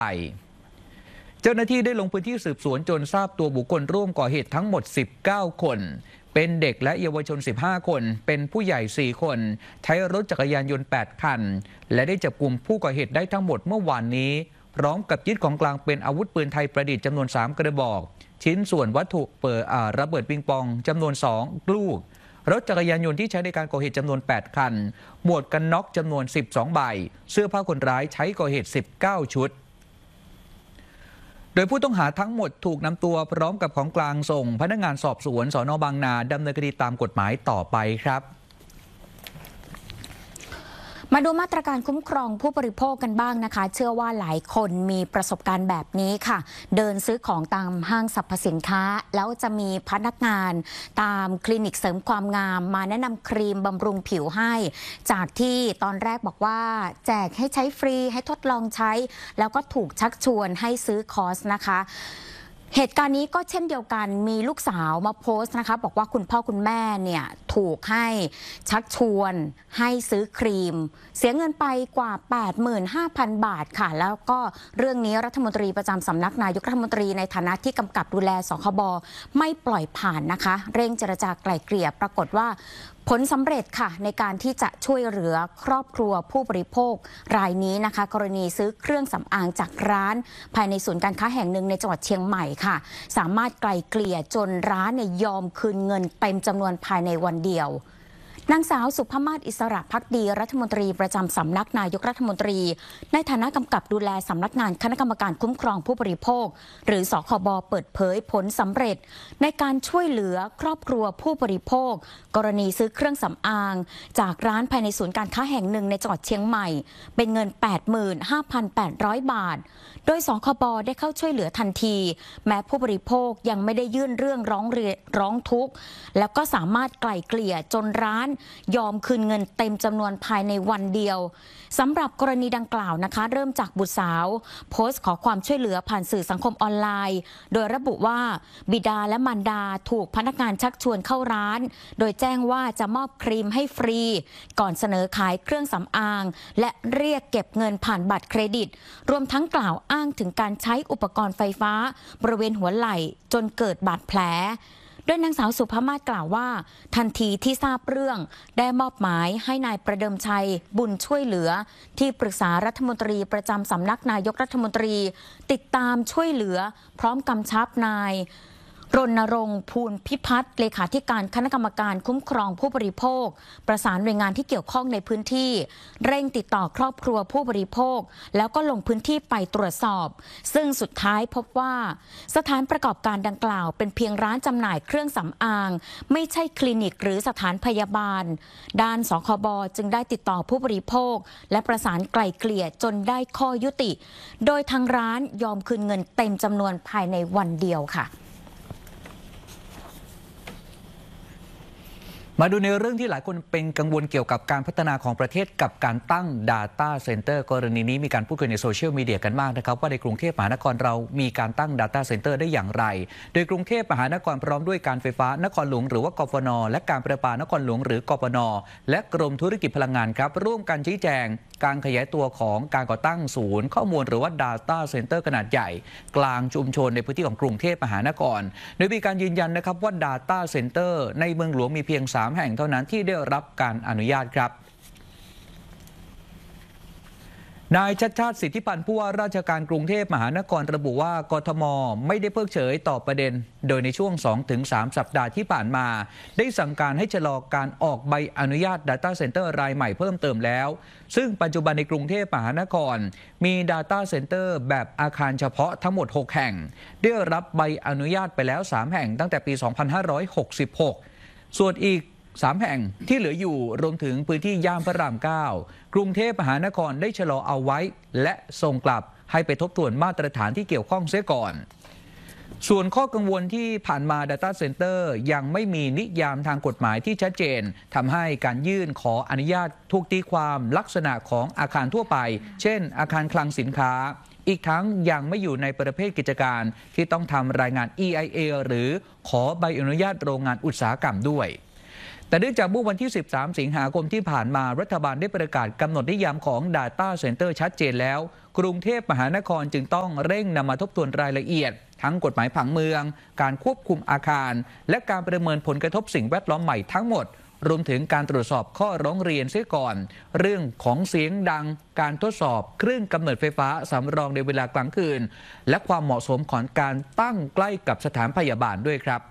เจ้าหน้าที่ได้ลงพื้นที่สืบสวนจนทราบตัวบุคคลร่วมก่อเหตุทั้งหมด19 คนเป็นเด็กและเยาวชน15 คนเป็นผู้ใหญ่4 คนใช้รถจักรยานยนต์8 คันและได้จับกลุ่มผู้ก่อเหตุได้ทั้งหมดเมื่อวานนี้พร้อมกับยึดของกลางเป็นอาวุธปืนไทยประดิษฐ์จำนวน3 กระบอกชิ้นส่วนวัตถุระเบิดปิงปองจำนวน2 ลูกรถจักรยานยนต์ที่ใช้ในการก่อเหตุจำนวน8 คันหมวกกันน็อกจำนวน12 ใบเสื้อผ้าคนร้ายใช้ก่อเหตุ19 ชุดโดยผู้ต้องหาทั้งหมดถูกนำตัวพร้อมกับของกลางส่งพนักงานสอบสวนสน.บางนาดำเนินคดีตามกฎหมายต่อไปครับมาดูมาตรการคุ้มครองผู้บริโภคกันบ้างนะคะเชื่อว่าหลายคนมีประสบการณ์แบบนี้ค่ะเดินซื้อของตามห้างสรรพสินค้าแล้วจะมีพนักงานตามคลินิกเสริมความงามมาแนะนำครีมบำรุงผิวให้จากที่ตอนแรกบอกว่าแจกให้ใช้ฟรีให้ทดลองใช้แล้วก็ถูกชักชวนให้ซื้อคอร์สนะคะเหตุการณ์นี้ก็เช่นเดียวกันมีลูกสาวมาโพสต์นะคะบอกว่าคุณพ่อคุณแม่เนี่ยถูกให้ชักชวนให้ซื้อครีมเสียเงินไปกว่า 85,000 บาทค่ะแล้วก็เรื่องนี้รัฐมนตรีประจำสำนักนายกรัฐมนตรีในฐานะที่กำกับดูแลสคบไม่ปล่อยผ่านนะคะเร่งเจรจาไกล่เกลี่ยปรากฏว่าผลสำเร็จค่ะในการที่จะช่วยเหลือครอบครัวผู้บริโภครายนี้นะคะกรณีซื้อเครื่องสำอางจากร้านภายในศูนย์การค้าแห่งหนึ่งในจังหวัดเชียงใหม่ค่ะสามารถไกล่เกลี่ยจนร้านยอมคืนเงินเต็มจำนวนภายในวันเดียวนางสาวสุภมาศอิสระภักดีรัฐมนตรีประจำสำนักนายกรัฐมนตรีในฐานะกำกับดูแลสำนักงานคณะกรรมการคุ้มครองผู้บริโภคหรือสคบเปิดเผยผลสำเร็จในการช่วยเหลือครอบครัวผู้บริโภคกรณีซื้อเครื่องสำอางจากร้านภายในศูนย์การค้าแห่งหนึ่งในจังหวัดเชียงใหม่เป็นเงิน 85,800 บาทโดยสคบได้เข้าช่วยเหลือทันทีแม้ผู้บริโภคยังไม่ได้ยื่นเรื่องร้องทุกข์แล้วก็สามารถไกล่เกลี่ยจนร้านยอมคืนเงินเต็มจำนวนภายในวันเดียวสำหรับกรณีดังกล่าวนะคะเริ่มจากบุตรสาวโพสต์ขอความช่วยเหลือผ่านสื่อสังคมออนไลน์โดยระบุว่าบิดาและมารดาถูกพนักงานชักชวนเข้าร้านโดยแจ้งว่าจะมอบครีมให้ฟรีก่อนเสนอขายเครื่องสำอางและเรียกเก็บเงินผ่านบัตรเครดิตรวมทั้งกล่าวอ้างถึงการใช้อุปกรณ์ไฟฟ้าบริเวณหัวไหล่จนเกิดบาดแผลโดยนางสาวสุภมาศกล่าวว่าทันทีที่ทราบเรื่องได้มอบหมายให้นายประเดิมชัยบุญช่วยเหลือที่ปรึกษารัฐมนตรีประจำสำนักนายกรัฐมนตรีติดตามช่วยเหลือพร้อมกำชับนายรณรงค์ภูลพิพัฒน์เลขาธิการคณะกรรมการคุ้มครองผู้บริโภคประสานหน่วยงานที่เกี่ยวข้องในพื้นที่เร่งติดต่อครอบครัวผู้บริโภคแล้วก็ลงพื้นที่ไปตรวจสอบซึ่งสุดท้ายพบว่าสถานประกอบการดังกล่าวเป็นเพียงร้านจำหน่ายเครื่องสำอางไม่ใช่คลินิกหรือสถานพยาบาลด้านสคบจึงได้ติดต่อผู้บริโภคและประสานไกล่เกลี่ยจนได้ข้อยุติโดยทางร้านยอมคืนเงินเต็มจำนวนภายในวันเดียวค่ะมาดูในเรื่องที่หลายคนเป็นกังวลเกี่ยวกับการพัฒนาของประเทศกับการตั้ง Data Center กรณีนี้มีการพูดคุยในโซเชียลมีเดียกันมากนะครับว่าในกรุงเทพมหานครเรามีการตั้ง Data Center ได้อย่างไรโดยกรุงเทพมหานครพร้อมด้วยการไฟฟ้านครหลวงหรือว่ากฟน.และการประปานครหลวงหรือกปน.และกรมธุรกิจพลังงานครับร่วมกันชี้แจงการขยายตัวของการก่อตั้งศูนย์ข้อมูลหรือว่า Data Center ขนาดใหญ่กลางชุมชนในพื้นที่ของกรุงเทพมหานครโดยมีการยืนยันนะครับว่า Data Center ในเมืองหลวงมีเพียง3 แห่งเท่านั้นที่ได้รับการอนุญาตครับนายชัชชาติสิทธิพันธ์ผู้ว่าราชการกรุงเทพมหานครระบุว่ากทมไม่ได้เพิกเฉยต่อประเด็นโดยในช่วง 2-3 สัปดาห์ที่ผ่านมาได้สั่งการให้ชะลอการออกใบอนุญาต Data Center รายใหม่เพิ่มเติมแล้วซึ่งปัจจุบันในกรุงเทพมหานครมี Data Center แบบอาคารเฉพาะทั้งหมด6 แห่งได้รับใบอนุญาตไปแล้ว3 แห่งตั้งแต่ปี 2566 ส่วนอีก3 แห่งที่เหลืออยู่รวมถึงพื้นที่ย่านพระราม 9กรุงเทพมหานครได้ชะลอเอาไว้และส่งกลับให้ไปทบทวนมาตรฐานที่เกี่ยวข้องเสียก่อนส่วนข้อกังวลที่ผ่านมา Data Center ยังไม่มีนิยามทางกฎหมายที่ชัดเจนทำให้การยื่นขออนุญาตถูกตีความลักษณะของอาคารทั่วไปเช่นอาคารคลังสินค้าอีกทั้งยังไม่อยู่ในประเภทกิจการที่ต้องทำรายงาน EIA หรือขอใบอนุญาตโรงงานอุตสาหกรรมด้วยแต่เนื่องจากเมื่อวันที่ 13 สิงหาคมที่ผ่านมารัฐบาลได้ประกาศกำหนดนิยามของ Data Center ชัดเจนแล้วกรุงเทพมหานครจึงต้องเร่งนำมาทบทวนรายละเอียดทั้งกฎหมายผังเมืองการควบคุมอาคารและการประเมินผลกระทบสิ่งแวดล้อมใหม่ทั้งหมดรวมถึงการตรวจสอบข้อร้องเรียนเสียก่อนเรื่องของเสียงดังการทดสอบเครื่องกำเนิดไฟฟ้าสำรองในเวลากลางคืนและความเหมาะสมของการตั้งใกล้กับสถานพยาบาลด้วยครับ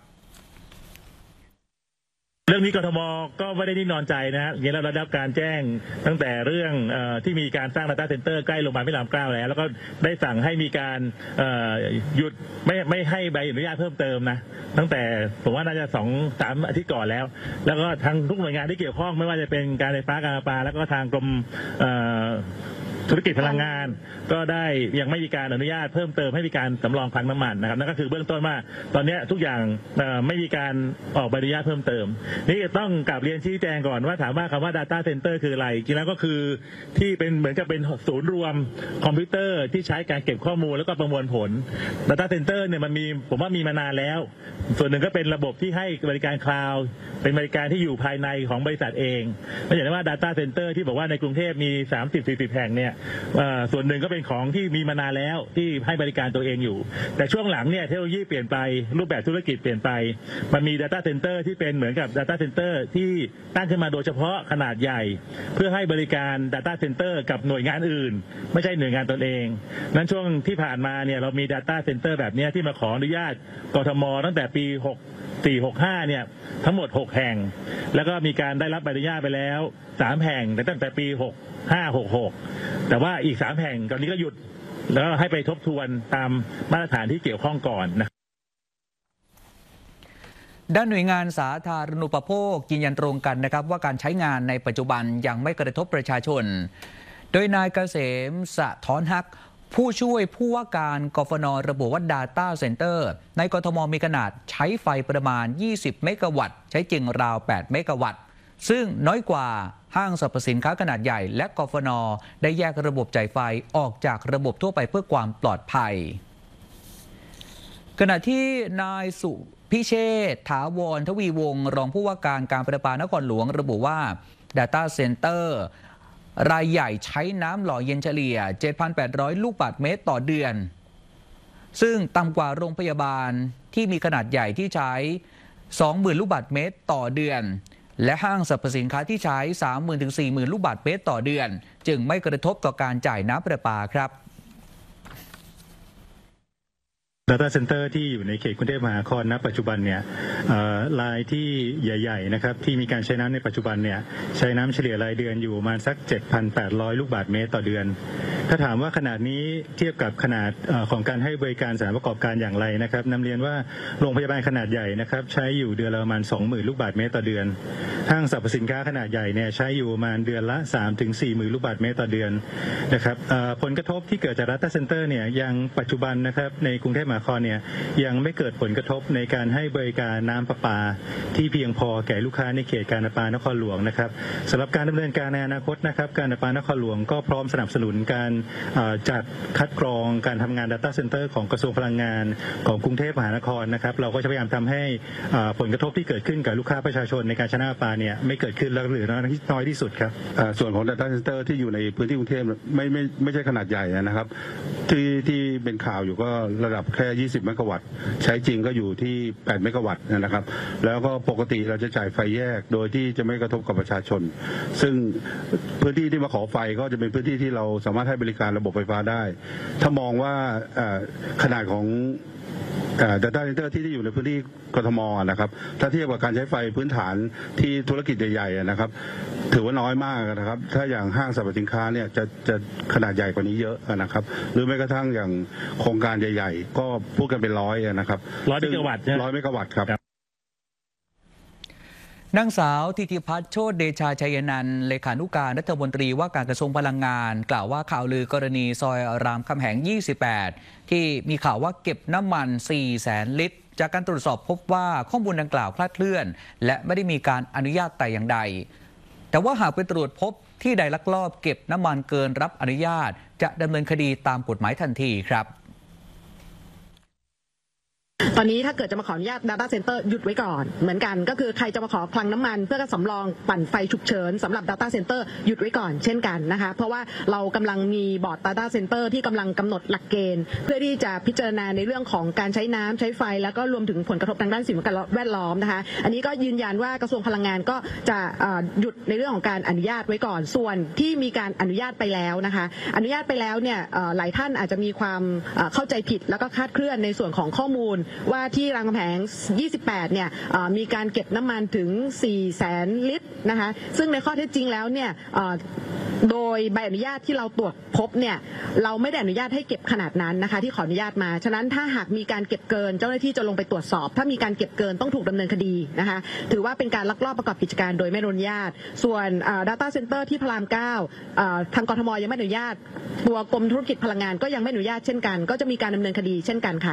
เรื่องนี้กทมก็ไม่ได้นิ่งนอนใจนะฮะอย่างนี้เราได้รับการแจ้งตั้งแต่เรื่องที่มีการสร้าง Data Center ใกล้โรงพยาบาลพระราม 9แล้วก็ได้สั่งให้มีการหยุดไม่ให้ใบอนุญาตเพิ่มเติมนะตั้งแต่ผมว่าน่าจะ 2-3 อาทิตย์ก่อนแล้วก็ทางทุกหน่วยงานที่เกี่ยวข้องไม่ว่าจะเป็นการไฟฟ้าการประปาแล้วก็ทางกรมธุรกิจพลังงานก็ได้ยังไม่มีการอนุญาตเพิ่มเติมให้มีการสำรองคลังน้ำมันนะครับนั่นก็คือเบื้องต้นว่าตอนนี้ทุกอย่างไม่มีการออกใบอนุญาตเพิ่มเติมนี่ต้องกลับเรียนชี้แจงก่อนว่าถามว่าคำว่า Data Center คืออะไรจริงแล้วก็คือที่เป็นเหมือนกับเป็นศูนย์รวมคอมพิวเตอร์ที่ใช้การเก็บข้อมูลแล้วก็ประมวลผล Data Center เนี่ยมันมีผมว่ามีมานานแล้วส่วนหนึ่งก็เป็นระบบที่ให้บริการคลาวด์เป็นบริการที่อยู่ภายในของบริษัทเองไม่อย่างว่า Data Center ที่บอกว่าในกรุงเทพมี 30-40 แห่งเนี่ยส่วนหนึ่งก็เป็นของที่มีมานานแล้วที่ให้บริการตัวเองอยู่แต่ช่วงหลังเนี่ยเทคโนโลยีเปลี่ยนไปรูปแบบธุรกิจเปลี่ยนไปมันมี Data Center ที่เป็นเหมือนกับ Data Center ที่ตั้งขึ้นมาโดยเฉพาะขนาดใหญ่เพื่อให้บริการ Data Center กับหน่วยงานอื่นไม่ใช่หน่วยงานตนเองนั้นช่วงที่ผ่านมาเนี่ยเรามี Data Center แบบนี้ที่มาขออนุญาตกทมตั้งแต่ปี64-65เนี่ยทั้งหมด6แห่งแล้วก็มีการได้รับใบอนุญาตไปแล้ว3แห่งตั้งแต่ปี65-66แต่ว่าอีก3แห่งตอนนี้ก็หยุดแล้วให้ไปทบทวนตามมาตรฐานที่เกี่ยวข้องก่อนนะด้านหน่วยงานสาธารณูปโภคยืนยันตรงกันนะครับว่าการใช้งานในปัจจุบันยังไม่กระทบประชาชนโดยนายเกษมสะท้อนฮักผู้ช่วยผู้ว่าการกฟน.ระบุว่า Data Center ในกทมมีขนาดใช้ไฟประมาณ20เมกะวัตต์ใช้จริงราว8เมกะวัตต์ซึ่งน้อยกว่าห้างสรรพสินค้าขนาดใหญ่และกฟน.ได้แยกระบบจ่ายไฟออกจากระบบทั่วไปเพื่อความปลอดภัยขณะที่นายสุพิเชษฐ์ถาวรทวีวงศ์รองผู้ว่าการการประปานครหลวงระบุว่า Data Center รายใหญ่ใช้น้ำหล่อเย็นเฉลี่ย 7,800 ลูกบาศก์เมตรต่อเดือนซึ่งต่ำกว่าโรงพยาบาลที่มีขนาดใหญ่ที่ใช้ 20,000 ลูกบาศก์เมตรต่อเดือนและห้างสรรพสินค้าที่ใช้ 30,000 ถึง 40,000 ลูกบาศก์เมตรต่อเดือนจึงไม่กระทบต่อการจ่ายน้ำประปาครับ Data Center ที่อยู่ในเขตกรุงเทพมหานครณปัจจุบันเนี่ยรายที่ใหญ่ๆนะครับที่มีการใช้น้ำในปัจจุบันเนี่ยใช้น้ำเฉลี่ยรายเดือนอยู่ประมาณสัก 7,800 ลูกบาศก์เมตรต่อเดือนถ้าถามว่าขนาดนี้เทียบกับขนาดของการให้บริการสถานประกอบการอย่างไรนะครับนำเรียนว่าโรงพยาบาลขนาดใหญ่นะครับใช้อยู่เดือนละประมาณ 20,000 ลูกบาศก์เมตรต่อเดือนห้างสรรพสินค้าขนาดใหญ่เนี่ยใช้อยู่ประมาณเดือนละ 3-40,000 ลูกบาศก์เมตรต่อเดือนนะครับผลกระทบที่เกิดจาก Data Center เนี่ยยังปัจจุบันนะครับในกรุงเทพมหานครเนี่ยยังไม่เกิดผลกระทบในการให้บริการน้ำประปาที่เพียงพอแก่ลูกค้าในเขตการประปานครหลวงนะครับสำหรับการดำเนินการในอนาคตนะครับการประปานครหลวงก็พร้อมสนับสนุนการจัดคัดกรองการทำงาน Data Center ของกระทรวงพลังงานของกรุงเทพมหานครนะครับเราก็จะพยายามทำให้ผลกระทบที่เกิดขึ้นกับลูกค้าประชาชนในการใช้น้ำประปาเนี่ยไม่เกิดขึ้นและเหลือน้อยที่สุดครับส่วนของ Data Center ที่อยู่ในพื้นที่กรุงเทพไม่ใช่ขนาดใหญ่นะครับที่เป็นข่าวอยู่ก็ระดับแค่20เมกะวัตต์ใช้จริงก็อยู่ที่8เมกะวัตต์นะครับแล้วก็ปกติเราจะจ่ายไฟแยกโดยที่จะไม่กระทบกับประชาชนซึ่งพื้นที่ที่มาขอไฟก็จะเป็นพื้นที่ที่เราสามารถให้บริการระบบไฟฟ้าได้ถ้ามองว่าขนาดของData Center ที่อยู่ในพื้นที่กทมนะครับถ้าเทียบกับการใช้ไฟพื้นฐานที่ธุรกิจใหญ่ๆนะครับถือว่าน้อยมากนะครับถ้าอย่างห้างสรรพสินค้าเนี่ยจะขนาดใหญ่กว่านี้เยอะนะครับหรือแม้กระทั่งอย่างโครงการใหญ่ๆก็พูดกันเป็น100นะครับ 100 เมกะวัตต์ 100 เมกะวัตต์ครับนางสาวธิติพัฒน์โชติเดชาชัยนันท์เลขานุการรัฐมนตรีว่าการกระทรวงพลังงานกล่าวว่าข่าวลือกรณีซอยรามคำแหง 28 ที่มีข่าวว่าเก็บน้ำมัน 400,000 ลิตรจากการตรวจสอบพบว่าข้อมูลดังกล่าวคลาดเคลื่อนและไม่ได้มีการอนุญาตแต่อย่างใดแต่ว่าหากไปตรวจพบที่ใดลักลอบเก็บน้ำมันเกินรับอนุญาตจะดำเนินคดีตามกฎหมายทันทีครับตอนนี้ถ้าเกิดจะมาขออนุญาต Data Center หยุดไว้ก่อนเหมือนกันก็คือใครจะมาขอคลังน้ำมันเพื่อสำรองปั่นไฟฉุกเฉินสำหรับ Data Center หยุดไว้ก่อนเช่นกันนะคะเพราะว่าเรากำลังมีบอร์ด Data Center ที่กำลังกำหนดหลักเกณฑ์เพื่อที่จะพิจารณาในเรื่องของการใช้น้ำใช้ไฟแล้วก็รวมถึงผลกระทบทางด้านสิ่งแวดล้อมนะคะอันนี้ก็ยืนยันว่ากระทรวงพลังงานก็จะหยุดในเรื่องของการอนุญาตไว้ก่อนส่วนที่มีการอนุญาตไปแล้วนะคะอนุญาตไปแล้วเนี่ยหลายท่านอาจจะมีความเข้าใจผิดแล้วก็คลาดเคลื่อนในส่วนของข้อมูลว่าที่รามคำแหง 28 เนี่ยมีการเก็บน้ำมันถึง 400,000 ลิตรนะคะซึ่งในข้อเท็จจริงแล้วเนี่ยโดยใบอนุญาตที่เราตรวจพบเนี่ยเราไม่ได้อนุญาตให้เก็บขนาดนั้นนะคะที่ขออนุญาตมาฉะนั้นถ้าหากมีการเก็บเกินเจ้าหน้าที่จะลงไปตรวจสอบถ้ามีการเก็บเกินต้องถูกดำเนินคดีนะคะถือว่าเป็นการลักลอบประกอบกิจการโดยไม่อนุญาตส่วน Data Center ที่พระราม 9ทางกทมยังไม่อนุญาตตัวกรมธุรกิจพลังงานก็ยังไม่อนุญาตเช่นกันก็จะมีการดำเนินคดีเช่นกันค่ะ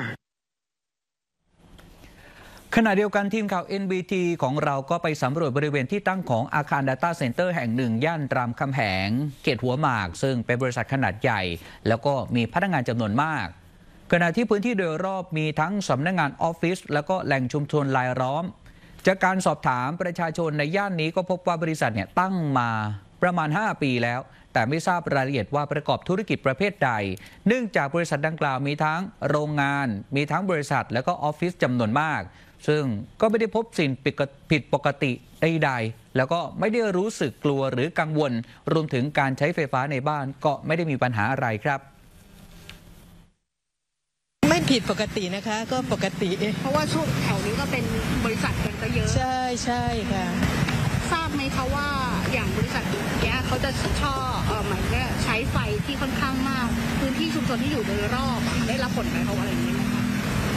ขณะเดียวกันทีมข่าว NBT ของเราก็ไปสำรวจบริเวณที่ตั้งของอาคาร Data Center แห่งหนึ่งย่านรามคำแหงเขตหัวหมากซึ่งเป็นบริษัทขนาดใหญ่แล้วก็มีพนักงานจำนวนมากขณะที่พื้นที่โดยรอบมีทั้งสำนักงานออฟฟิศแล้วก็แหล่งชุมชนรายล้อมจากการสอบถามประชาชนในย่านนี้ก็พบว่าบริษัทตั้งมาประมาณ5 ปีแล้วแต่ไม่ทราบรายละเอียดว่าประกอบธุรกิจประเภทใดเนื่องจากบริษัทดังกล่าวมีทั้งโรงงานมีทั้งบริษัทแล้วก็ออฟฟิศจำนวนมากซึ่งก็ไม่ได้พบสิ่งผิดปกติใดๆแล้วก็ไม่ได้รู้สึกกลัวหรือกังวลรวมถึงการใช้ไฟฟ้าในบ้านก็ไม่ได้มีปัญหาอะไรครับไม่ผิดปกตินะคะก็ปกติเพราะว่าช่วงแถวนี้ก็เป็นบริษัทกันก็เยอะใช่ใช่ค่ะทราบไหมคะว่าอย่างบริษัทเนี้ยเขาจะชอบเหมือนกับใช้ไฟที่ค่อนข้างมากพื้นที่ชุมชนที่อยู่โดยรอบได้รับผลกระทบอะไรอย่างนี้ไหมคะ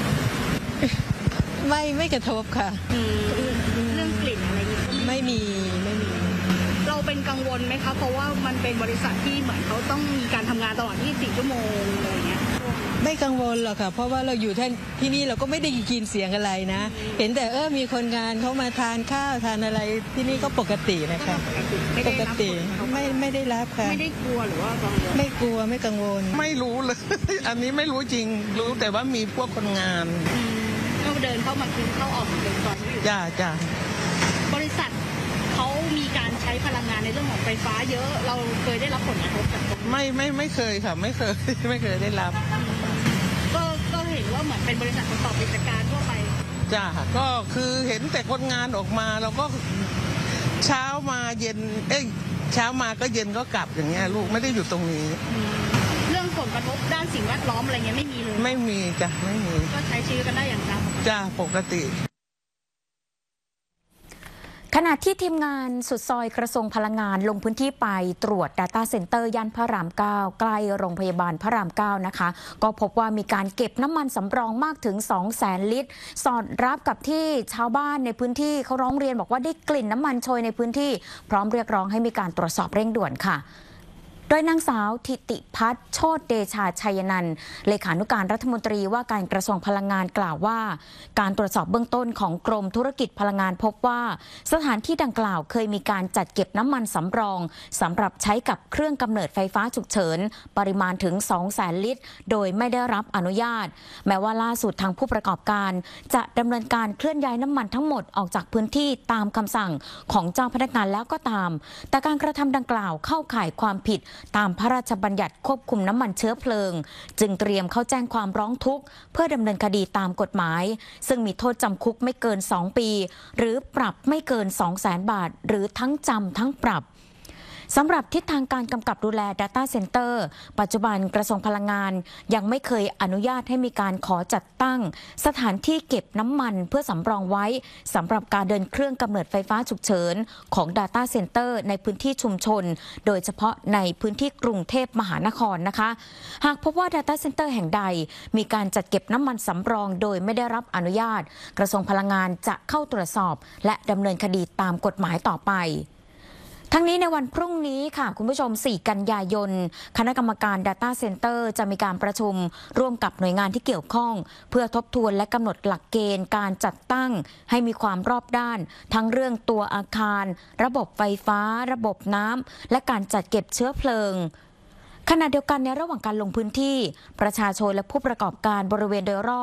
ไม่กระทบค่ะเรื่องกลิ่นอะไรอย่างนี้ไม่มีเราเป็นกังวลไหมคะเพราะว่ามันเป็นบริษัทที่เหมือนเขาต้องมีการทำงานตลอด24 ชั่วโมงอะไรอย่างเงี้ยไม่กังวลหรอกค่ะเพราะว่าเราอยู่ที่นี่เราก็ไม่ได้ยินเสียงอะไรนะเห็นแต่มีคนงานเขามาทานข้าวทานอะไรที่นี่ก็ปกตินะคะปกติไม่ได้รับค่ะไม่ได้กลัวหรือว่ากังวลไม่กลัวไม่กังวลไม่รู้เลยอันนี้ไม่รู้จริงรู้แต่ว่ามีพวกคนงานเขาเดินเข้ามากินเข้าออกเดินตอนนี้อยู่จ้าบริษัทเขามีการใช้พลังงานในเรื่องของไฟฟ้าเยอะเราเคยได้รับผลกระทบจากตรงนี้ไม่เคยค่ะไม่เคยได้รับก็เห็นว่าเหมือนเป็นบริษัทประกอบกิจการทั่วไปจ้าก็คือเห็นแต่คนงานออกมาเราก็เช้ามาเย็นเช้ามาก็เย็นก็กลับอย่างเงี้ยลูกไม่ได้อยู่ตรงนี้เรื่องผลกระทบด้านสิ่งแวดล้อมอะไรเงี้ยไม่มีเลยไม่มีจ้ะไม่มีก็ใช้ชีวิตกันได้อย่างตามปกติจ้าปกติขณะที่ทีมงานสุดซอยกระทรวงพลังงานลงพื้นที่ไปตรวจ Data Center ย่านพระราม 9 ใกล้โรงพยาบาลพระราม 9 นะคะก็พบว่ามีการเก็บน้ำมันสำรองมากถึง 200,000 ลิตรสอดรับกับที่ชาวบ้านในพื้นที่เขาร้องเรียนบอกว่าได้กลิ่นน้ำมันโชยในพื้นที่พร้อมเรียกร้องให้มีการตรวจสอบเร่งด่วนค่ะโดยนางสาวธิติพัฒน์โชติเดชาชัยนันท์เลขานุการรัฐมนตรีว่าการกระทรวงพลังงานกล่าวว่าการตรวจสอบเบื้องต้นของกรมธุรกิจพลังงานพบว่าสถานที่ดังกล่าวเคยมีการจัดเก็บน้ำมันสำรองสำหรับใช้กับเครื่องกำเนิดไฟฟ้าฉุกเฉินปริมาณถึง 200,000 ลิตรโดยไม่ได้รับอนุญาตแม้ว่าล่าสุดทางผู้ประกอบการจะดำเนินการเคลื่อนย้ายน้ำมันทั้งหมดออกจากพื้นที่ตามคำสั่งของเจ้าพนักงานแล้วก็ตามแต่การกระทำดังกล่าวเข้าข่ายความผิดตามพระราชบัญญัติควบคุมน้ำมันเชื้อเพลิงจึงเตรียมเข้าแจ้งความร้องทุกข์เพื่อดำเนินคดีตามกฎหมายซึ่งมีโทษจำคุกไม่เกิน2 ปีหรือปรับไม่เกิน 200,000 บาทหรือทั้งจำทั้งปรับสำหรับทิศทางการกำกับดูแล Data Center ปัจจุบันกระทรวงพลังงานยังไม่เคยอนุญาตให้มีการขอจัดตั้งสถานที่เก็บน้ำมันเพื่อสำรองไว้สำหรับการเดินเครื่องกำเนิดไฟฟ้าฉุกเฉินของ Data Center ในพื้นที่ชุมชนโดยเฉพาะในพื้นที่กรุงเทพมหานครนะคะหากพบว่า Data Center แห่งใดมีการจัดเก็บน้ำมันสำรองโดยไม่ได้รับอนุญาตกระทรวงพลังงานจะเข้าตรวจสอบและดำเนินคดีตามกฎหมายต่อไปทั้งนี้ในวันพรุ่งนี้ค่ะคุณผู้ชม4 กันยายนคณะกรรมการ Data Center จะมีการประชุมร่วมกับหน่วยงานที่เกี่ยวข้องเพื่อทบทวนและกำหนดหลักเกณฑ์การจัดตั้งให้มีความรอบด้านทั้งเรื่องตัวอาคารระบบไฟฟ้าระบบน้ำและการจัดเก็บเชื้อเพลิงขณะเดียวกันในระหว่างการลงพื้นที่ประชาชนและผู้ประกอบการบริเวณโดยรอบ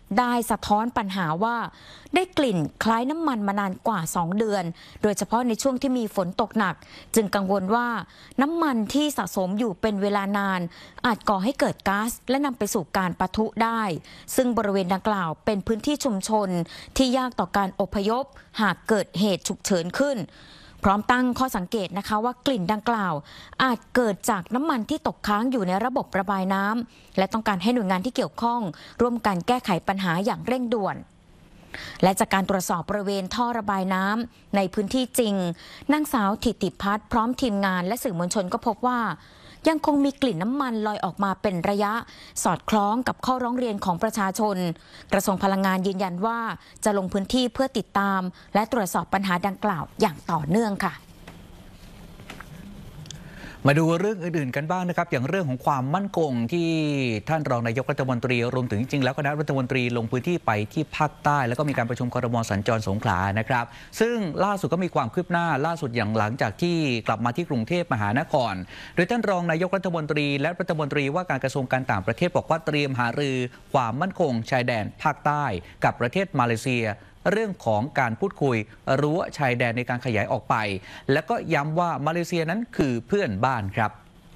ได้สะท้อนปัญหาว่าได้กลิ่นคล้ายน้ำมันมานานกว่า2 เดือนโดยเฉพาะในช่วงที่มีฝนตกหนักจึงกังวลว่าน้ำมันที่สะสมอยู่เป็นเวลานานอาจก่อให้เกิดก๊าซและนำไปสู่การปะทุได้ซึ่งบริเวณดังกล่าวเป็นพื้นที่ชุมชนที่ยากต่อการอพยพหากเกิดเหตุฉุกเฉินขึ้นพร้อมตั้งข้อสังเกตนะคะว่ากลิ่นดังกล่าวอาจเกิดจากน้ำมันที่ตกค้างอยู่ในระบบระบายน้ำและต้องการให้หน่วยงานที่เกี่ยวข้องร่วมกันแก้ไขปัญหาอย่างเร่งด่วนและจากการตรวจสอบบริเวณท่อระบายน้ำในพื้นที่จริงนางสาวถิติพัฒน์พร้อมทีมงานและสื่อมวลชนก็พบว่ายังคงมีกลิ่นน้ำมันลอยออกมาเป็นระยะสอดคล้องกับข้อร้องเรียนของประชาชนกระทรวงพลังงานยืนยันว่าจะลงพื้นที่เพื่อติดตามและตรวจสอบปัญหาดังกล่าวอย่างต่อเนื่องค่ะมาดูเรื่องอื่นๆกันบ้างนะครับอย่างเรื่องของความมั่นคงที่ท่านรองนายกรัฐมนตรีรวมถึงจริงๆแล้วคณะรัฐมนตรีลงพื้นที่ไปที่ภาคใต้แล้วก็มีการประชุมครม.สัญจรสงขลานะครับซึ่งล่าสุดก็มีความคืบหน้าล่าสุดอย่างหลังจากที่กลับมาที่กรุงเทพมหานครโดยท่านรองนายกรัฐมนตรีและรัฐมนตรีว่าการกระทรวงการต่างประเทศบอกว่าเตรียมหารือความมั่นคงชายแดนภาคใต้กับประเทศมาเลเซียเรื่องของการพูดคุยรั้วชายแดนในการขยายออกไปและก็ย้ำว่ามาเลเซียนั้นคือเพื่อนบ้านครับ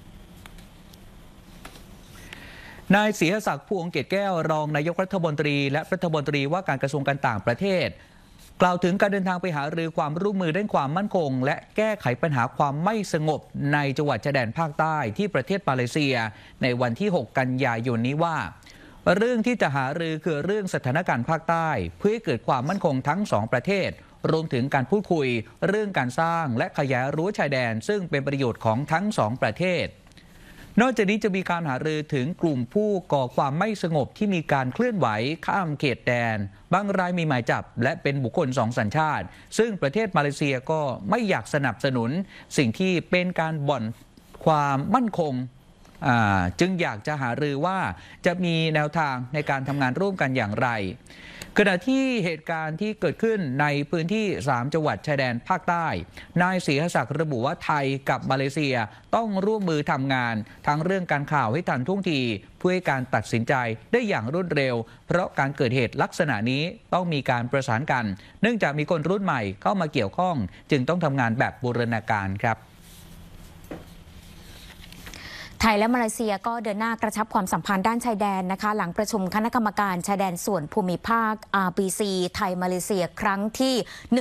นายศรีหศักดิ์ ภูองเกตแก้วรองนายกรัฐมนตรีและรัฐมนตรีว่าการกระทรวงการต่างประเทศกล่าวถึงการเดินทางไปหารือความร่วมมือด้านความมั่นคงและแก้ไขปัญหาความไม่สงบในจังหวัดชายแดนภาคใต้ที่ประเทศมาเลเซียในวันที่ 6 กันยายนนี้ว่าเรื่องที่จะหารือคือเรื่องสถานการณ์ภาคใต้เพื่อให้เกิดความมั่นคงทั้ง2ประเทศรวมถึงการพูดคุยเรื่องการสร้างและขยายรั้วชายแดนซึ่งเป็นประโยชน์ของทั้ง2ประเทศนอกจากนี้จะมีการหารือถึงกลุ่มผู้ก่อความไม่สงบที่มีการเคลื่อนไหวข้ามเขตแดนบางรายมีหมายจับและเป็นบุคคล2 สัญชาติซึ่งประเทศมาเลเซียก็ไม่อยากสนับสนุนสิ่งที่เป็นการบ่อนความมั่นคงจึงอยากจะหารือว่าจะมีแนวทางในการทำงานร่วมกันอย่างไรขณะที่เหตุการณ์ที่เกิดขึ้นในพื้นที่3 จังหวัดชายแดนภาคใต้นายศรีหศักดิ์ระบุว่าไทยกับมาเลเซียต้องร่วมมือทำงานทั้งเรื่องการข่าวให้ทันท่วงทีเพื่อให้การตัดสินใจได้อย่างรวดเร็วเพราะการเกิดเหตุลักษณะนี้ต้องมีการประสานกันเนื่องจากมีคนรุ่นใหม่เข้ามาเกี่ยวข้องจึงต้องทำงานแบบบูรณาการครับไทยและมาเลเซียก็เดินหน้ากระชับความสัมพันธ์ด้านชายแดนนะคะหลังประชุมคณะกรรมการชายแดนส่วนภูมิภาค RBC ไทยมาเลเซียครั้งที่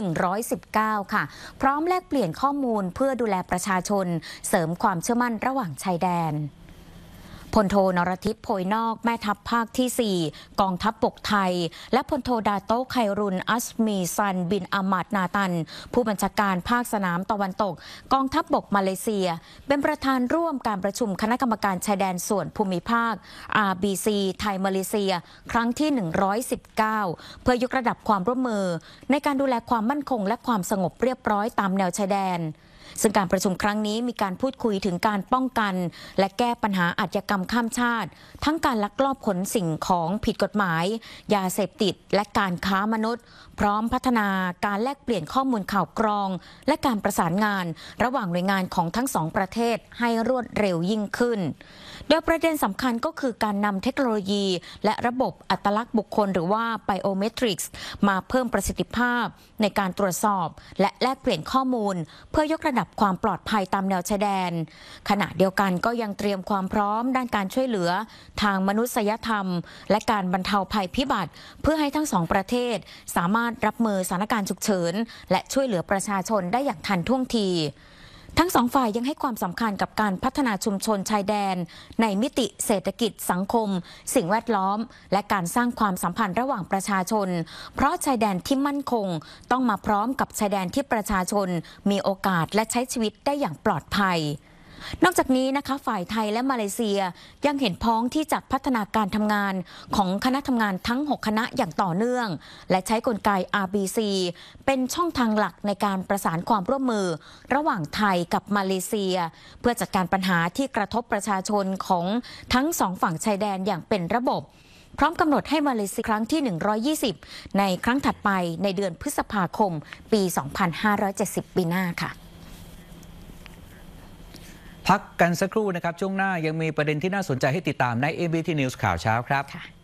119ค่ะพร้อมแลกเปลี่ยนข้อมูลเพื่อดูแลประชาชนเสริมความเชื่อมั่นระหว่างชายแดนพลโทนรทิพย์โพยนอกแม่ทัพภาคที่ 4 กองทัพบกไทยและพลโทดาโต้ไครุนอัสมีซันบินอามัดนาตันผู้บัญชาการภาคสนามตะวันตกกองทัพบกมาเลเซียเป็นประธานร่วมการประชุมคณะกรรมการชายแดนส่วนภูมิภาค RBC ไทยมาเลเซียครั้งที่119เพื่อยกระดับความร่วมมือในการดูแลความมั่นคงและความสงบเรียบร้อยตามแนวชายแดนซึ่งการประชุมครั้งนี้มีการพูดคุยถึงการป้องกันและแก้ปัญหาอาชญากรรมข้ามชาติทั้งการลักลอบขนสิ่งของผิดกฎหมายยาเสพติดและการค้ามนุษย์พร้อมพัฒนาการแลกเปลี่ยนข้อมูลข่าวกรองและการประสานงานระหว่างหน่วยงานของทั้ง2ประเทศให้รวดเร็วยิ่งขึ้นโดยประเด็นสำคัญก็คือการนำเทคโนโลยีและระบบอัตลักษณ์บุคคลหรือว่า Biometrics มาเพิ่มประสิทธิภาพในการตรวจสอบและแลกเปลี่ยนข้อมูลเพื่อยกระดับความปลอดภัยตามแนวชายแดนขณะเดียวกันก็ยังเตรียมความพร้อมด้านการช่วยเหลือทางมนุษยธรรมและการบรรเทาภัยพิบัติเพื่อให้ทั้ง2ประเทศสามารถรับมือสถานการณ์ฉุกเฉินและช่วยเหลือประชาชนได้อย่างทันท่วงทีทั้ง2ฝ่ายยังให้ความสำคัญกับการพัฒนาชุมชนชายแดนในมิติเศรษฐกิจสังคมสิ่งแวดล้อมและการสร้างความสัมพันธ์ระหว่างประชาชนเพราะชายแดนที่มั่นคงต้องมาพร้อมกับชายแดนที่ประชาชนมีโอกาสและใช้ชีวิตได้อย่างปลอดภัยนอกจากนี้นะคะฝ่ายไทยและมาเลเซียยังเห็นพ้องที่จะพัฒนาการทำงานของคณะทำงานทั้ง6คณะอย่างต่อเนื่องและใช้กลไก RBC เป็นช่องทางหลักในการประสานความร่วมมือระหว่างไทยกับมาเลเซียเพื่อจัดการปัญหาที่กระทบประชาชนของทั้ง2ฝั่งชายแดนอย่างเป็นระบบพร้อมกำหนดให้มาเลเซียครั้งที่120ในครั้งถัดไปในเดือนพฤษภาคมปี2570ปีหน้าค่ะพักกันสักครู่นะครับช่วงหน้ายังมีประเด็นที่น่าสนใจให้ติดตามใน MBT News ข่าวเช้าครับ